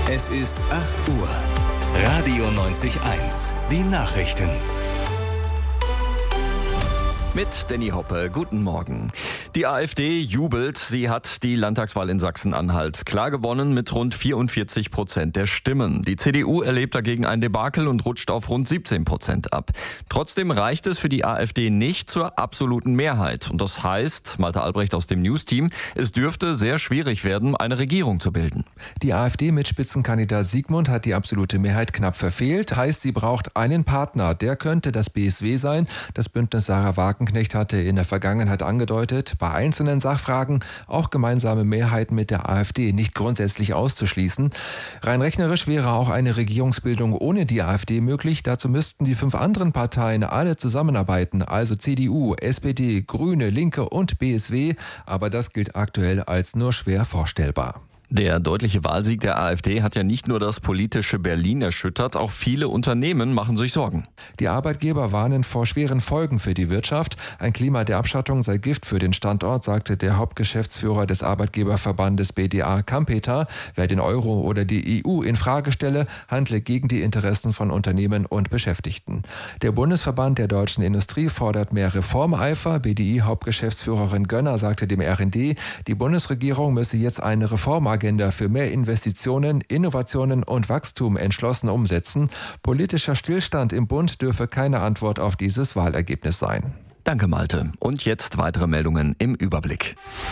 Es ist 8 Uhr. Radio 90.1. Die Nachrichten. Mit Danny Hoppe, guten Morgen. Die AfD jubelt, sie hat die Landtagswahl in Sachsen-Anhalt klar gewonnen mit rund 44% der Stimmen. Die CDU erlebt dagegen ein Debakel und rutscht auf rund 17% ab. Trotzdem reicht es für die AfD nicht zur absoluten Mehrheit. Und das heißt, Malte Albrecht aus dem News-Team, es dürfte sehr schwierig werden, eine Regierung zu bilden. Die AfD mit Spitzenkandidat Sigmund hat die absolute Mehrheit knapp verfehlt. Heißt, sie braucht einen Partner. Der könnte das BSW sein. Das Bündnis Sarah Wagenknecht hatte in der Vergangenheit angedeutet, bei einzelnen Sachfragen auch gemeinsame Mehrheiten mit der AfD nicht grundsätzlich auszuschließen. Rein rechnerisch wäre auch eine Regierungsbildung ohne die AfD möglich. Dazu müssten die 5 anderen Parteien alle zusammenarbeiten, also CDU, SPD, Grüne, Linke und BSW. Aber das gilt aktuell als nur schwer vorstellbar. Der deutliche Wahlsieg der AfD hat ja nicht nur das politische Berlin erschüttert, auch viele Unternehmen machen sich Sorgen. Die Arbeitgeber warnen vor schweren Folgen für die Wirtschaft. Ein Klima der Abschottung sei Gift für den Standort, sagte der Hauptgeschäftsführer des Arbeitgeberverbandes BDA Kampeter. Wer den Euro oder die EU in Frage stelle, handle gegen die Interessen von Unternehmen und Beschäftigten. Der Bundesverband der deutschen Industrie fordert mehr Reformeifer. BDI-Hauptgeschäftsführerin Gönner sagte dem RND, die Bundesregierung müsse jetzt eine Reformagenda für mehr Investitionen, Innovationen und Wachstum entschlossen umsetzen. Politischer Stillstand im Bund dürfe keine Antwort auf dieses Wahlergebnis sein. Danke, Malte. Und jetzt weitere Meldungen im Überblick.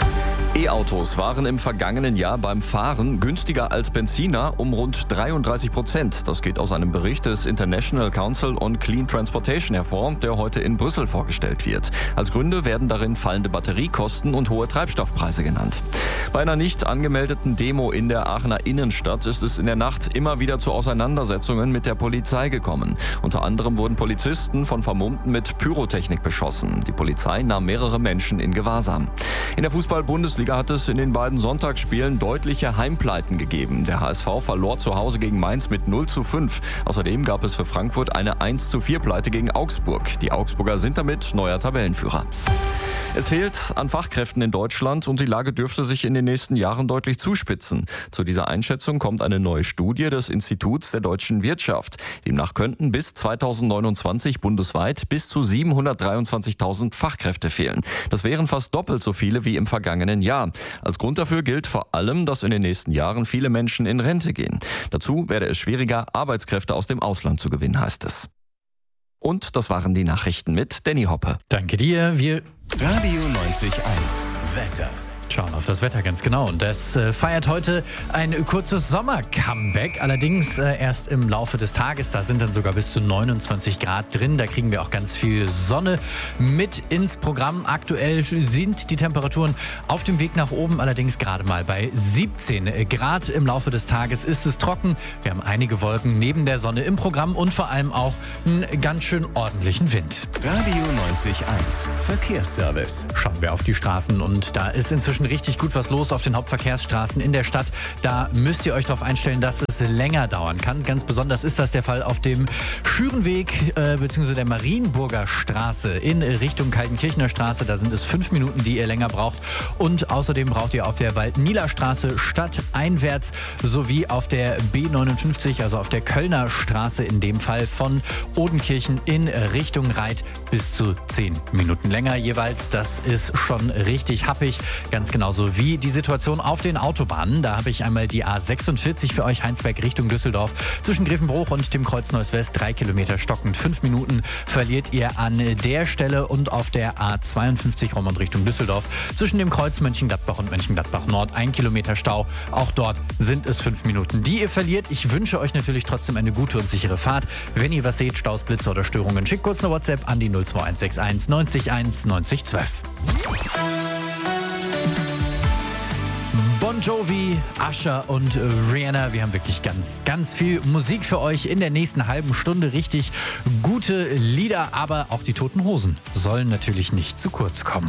E-Autos waren im vergangenen Jahr beim Fahren günstiger als Benziner um rund 33%. Das geht aus einem Bericht des International Council on Clean Transportation hervor, der heute in Brüssel vorgestellt wird. Als Gründe werden darin fallende Batteriekosten und hohe Treibstoffpreise genannt. Bei einer nicht angemeldeten Demo in der Aachener Innenstadt ist es in der Nacht immer wieder zu Auseinandersetzungen mit der Polizei gekommen. Unter anderem wurden Polizisten von Vermummten mit Pyrotechnik beschossen. Die Polizei nahm mehrere Menschen in Gewahrsam. In der Fußball-Bundesliga hat es in den beiden Sonntagsspielen deutliche Heimpleiten gegeben. Der HSV verlor zu Hause gegen Mainz mit 0:5. Außerdem gab es für Frankfurt eine 1:4 Pleite gegen Augsburg. Die Augsburger sind damit neuer Tabellenführer. Es fehlt an Fachkräften in Deutschland und die Lage dürfte sich in den nächsten Jahren deutlich zuspitzen. Zu dieser Einschätzung kommt eine neue Studie des Instituts der deutschen Wirtschaft. Demnach könnten bis 2029 bundesweit bis zu 723.000 Fachkräfte fehlen. Das wären fast doppelt so viele wie im vergangenen Jahr. Als Grund dafür gilt vor allem, dass in den nächsten Jahren viele Menschen in Rente gehen. Dazu werde es schwieriger, Arbeitskräfte aus dem Ausland zu gewinnen, heißt es. Und das waren die Nachrichten mit Danny Hoppe. Danke dir. Wir Radio 90.1. Wetter. schauen auf das Wetter ganz genau. Und das feiert heute ein kurzes Sommer-Comeback. Allerdings erst im Laufe des Tages. Da sind dann sogar bis zu 29 Grad drin. Da kriegen wir auch ganz viel Sonne mit ins Programm. Aktuell sind die Temperaturen auf dem Weg nach oben. Allerdings gerade mal bei 17 Grad. Im Laufe des Tages ist es trocken. Wir haben einige Wolken neben der Sonne im Programm und vor allem auch einen ganz schön ordentlichen Wind. Radio 90.1 Verkehrsservice. Schauen wir auf die Straßen und da ist inzwischen richtig gut was los auf den Hauptverkehrsstraßen in der Stadt. Da müsst ihr euch darauf einstellen, dass es länger dauern kann. Ganz besonders ist das der Fall auf dem Schürenweg bzw. der Marienburger Straße in Richtung Kaltenkirchener Straße. Da sind es 5 Minuten, die ihr länger braucht. Und außerdem braucht ihr auf der Waldnieler Straße stadteinwärts sowie auf der B59, also auf der Kölner Straße in dem Fall von Odenkirchen in Richtung Reit bis zu 10 Minuten länger jeweils. Das ist schon richtig happig. Ganz genauso wie die Situation auf den Autobahnen. Da habe ich einmal die A46 für euch, Heinsberg Richtung Düsseldorf. Zwischen Grevenbruch und dem Kreuz Neuss-West 3 Kilometer stockend. 5 Minuten verliert ihr an der Stelle und auf der A52 Roermond Richtung Düsseldorf. Zwischen dem Kreuz Mönchengladbach und Mönchengladbach Nord 1 Kilometer Stau. Auch dort sind es 5 Minuten, die ihr verliert. Ich wünsche euch natürlich trotzdem eine gute und sichere Fahrt. Wenn ihr was seht, Staus, Blitze oder Störungen, schickt kurz eine WhatsApp an die 02161 90 1 90 12. Bon Jovi, Usher und Rihanna. Wir haben wirklich ganz viel Musik für euch in der nächsten halben Stunde. Richtig gute Lieder, aber auch die Toten Hosen sollen natürlich nicht zu kurz kommen.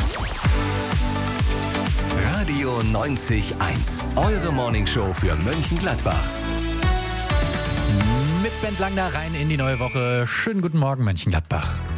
Radio 90.1. Eure Morningshow für Mönchengladbach. Mit Bent Lang da rein in die neue Woche. Schönen guten Morgen, Mönchengladbach.